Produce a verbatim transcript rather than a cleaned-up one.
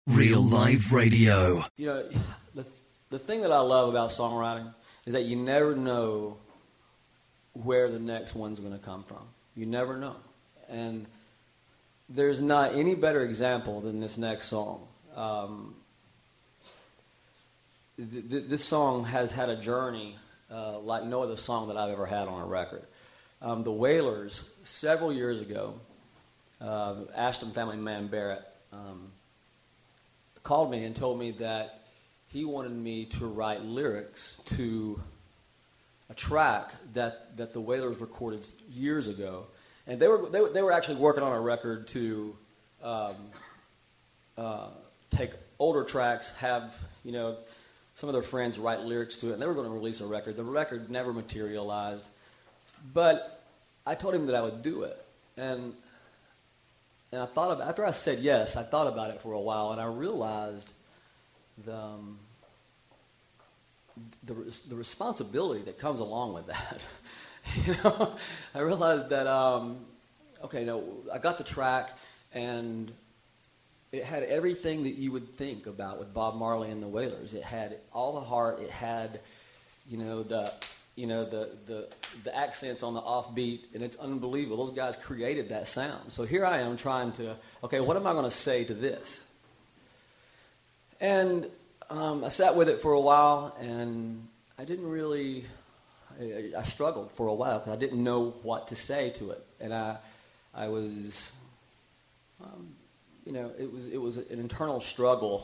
Real Live Radio. You know, the, the thing that I love about songwriting is that you never know where the next one's going to come from. You never know. And there's not any better example than this next song. Um, th- th- this song has had a journey uh, like no other song that I've ever had on a record. Um, the Wailers, several years ago, uh, Ashton family man Barrett, um, called me and told me that he wanted me to write lyrics to a track that, that the Wailers recorded years ago. And they were they, they were actually working on a record to um, uh, take older tracks, have, you know, some of their friends write lyrics to it, and they were going to release a record. The record never materialized. But I told him that I would do it. And And I thought about, after I said yes, I thought about it for a while, and I realized the um, the, the responsibility that comes along with that. you know, I realized that um, okay, no, I got the track, and it had everything that you would think about with Bob Marley and the Wailers. It had all the heart. It had, you know, the you know the the the accents on the offbeat, and it's unbelievable. Those guys created that sound. So here I am trying to, okay, what am I going to say to this? And um, I sat with it for a while, and I didn't really, I, I struggled for a while because I didn't know what to say to it. And I, I was, um, you know, it was it was an internal struggle